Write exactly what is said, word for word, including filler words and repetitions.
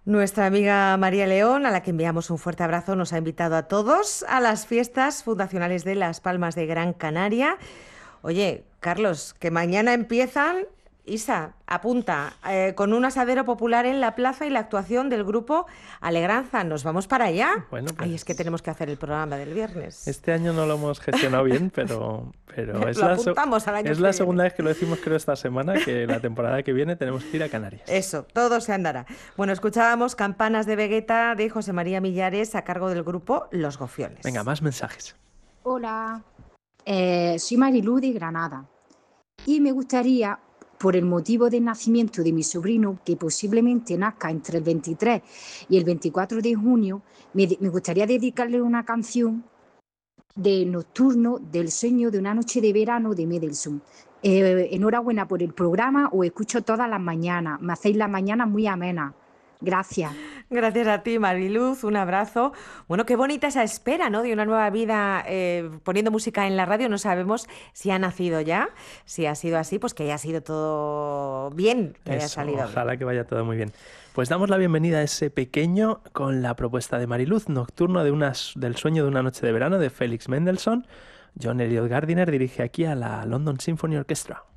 Nuestra amiga María León, a la que enviamos un fuerte abrazo, nos ha invitado a todos a las fiestas fundacionales de Las Palmas de Gran Canaria. Oye, Carlos, que mañana empiezan, Isa, apunta, eh, con un asadero popular en la plaza y la actuación del grupo Alegranza. ¿Nos vamos para allá? Bueno, Ay, es que pues tenemos que hacer el programa del viernes. este año no lo hemos gestionado bien, pero, pero es Lo la, se- apuntamos al año es que la viene. segunda vez que lo decimos, creo, esta semana, que la temporada que viene tenemos que ir a Canarias. Eso, todo se andará. Bueno, escuchábamos Campanas de Vegeta de José María Millares a cargo del grupo Los Venga, Gofiones. más mensajes. Hola, eh, soy Marilú de Granada y me gustaría, por el motivo del nacimiento de mi sobrino, que posiblemente nazca entre el veintitrés y el veinticuatro de junio, me, me gustaría dedicarle una canción de Nocturno del sueño de una noche de verano de Mendelssohn. Eh, enhorabuena por el programa, os escucho todas las mañanas, me hacéis la mañana muy amena. Gracias. Gracias a ti, Mariluz, un abrazo. Bueno, qué bonita esa espera, ¿no? De una nueva vida eh, poniendo música en la radio. No sabemos si ha nacido ya. Si ha sido así, pues que haya sido todo bien, que haya Eso, salido bien. ojalá que vaya todo muy bien. Pues damos la bienvenida a ese pequeño con la propuesta de Mariluz, Nocturno de unas, del sueño de una noche de verano de Félix Mendelssohn. John Elliot Gardiner dirige aquí a la London Symphony Orchestra.